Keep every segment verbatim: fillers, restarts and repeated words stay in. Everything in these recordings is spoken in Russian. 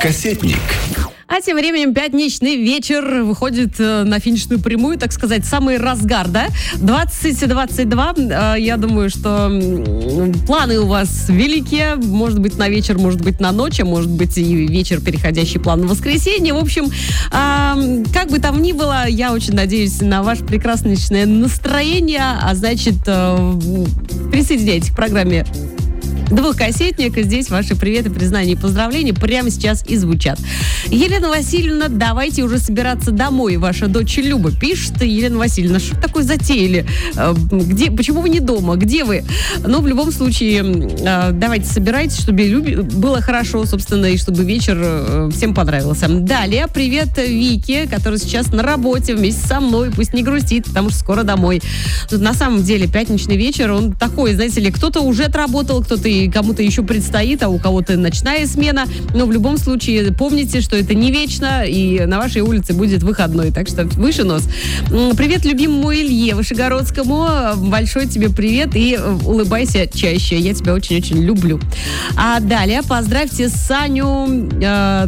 Кассетник. А тем временем пятничный вечер выходит на финишную прямую, так сказать, самый разгар, да? двадцать двадцать два. Я думаю, что планы у вас великие. Может быть, на вечер, может быть, на ночь, а может быть, и вечер, переходящий план на воскресенье. В общем, как бы там ни было, я очень надеюсь на ваше прекраснейшее настроение. А значит, присоединяйтесь к программе «Двухкассетник». Здесь ваши приветы, признания и поздравления прямо сейчас и звучат. Елена Васильевна, давайте уже собираться домой. Ваша дочь Люба пишет. Елена Васильевна, что такое затеяли? Где, почему вы не дома? Где вы? Ну, в любом случае, давайте собирайтесь, чтобы Любе было хорошо, собственно, и чтобы вечер всем понравился. Далее, привет Вике, которая сейчас на работе вместе со мной. Пусть не грустит, потому что скоро домой. Тут на самом деле пятничный вечер, он такой, знаете ли, кто-то уже отработал, кто-то и кому-то еще предстоит, а у кого-то ночная смена. Но в любом случае помните, что это не вечно, и на вашей улице будет выходной. Так что выше нос. Привет любимому Илье Вышегородскому. Большой тебе привет и улыбайся чаще. Я тебя очень-очень люблю. А далее поздравьте Саню... Э-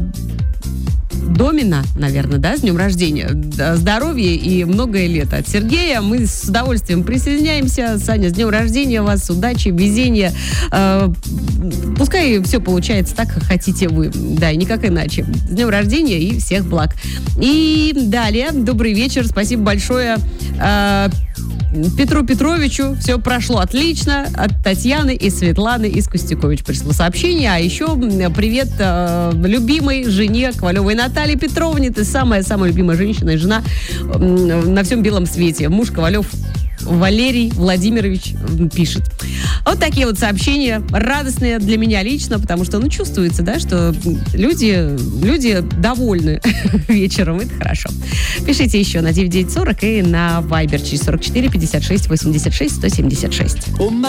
Домина, наверное, да, с днем рождения. Здоровья и многое лет от Сергея. Мы с удовольствием присоединяемся. Саня, с днем рождения вас, удачи, везения. Э, пускай все получается так, как хотите вы. Да, и никак иначе. С днем рождения и всех благ. И далее, добрый вечер, спасибо большое э, Петру Петровичу. Все прошло отлично. От Татьяны и Светланы из Костюкович пришло сообщение. А еще привет э, любимой жене Ковалевой Наталье Петровне. Ты самая-самая любимая женщина и жена э, на всем белом свете. Муж Ковалев Валерий Владимирович пишет. Вот такие вот сообщения, радостные для меня лично, потому что, ну, чувствуется, да, что люди, люди довольны вечером, это хорошо. Пишите еще на девять девять сорок и на Viber через сорок четыре пятьдесят шесть восемьдесят шесть сто семьдесят шесть.